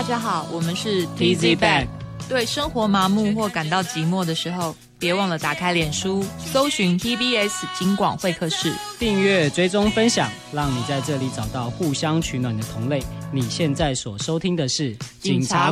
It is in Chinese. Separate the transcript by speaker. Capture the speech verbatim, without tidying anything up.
Speaker 1: 大家好，我们是
Speaker 2: T Z Bag。
Speaker 1: 对生活麻木或感到寂寞的时候，别忘了打开脸书，搜寻 T B S 警广会客室，
Speaker 2: 订阅、追踪、分享，让你在这里找到互相取暖的同类。你现在所收听的是警察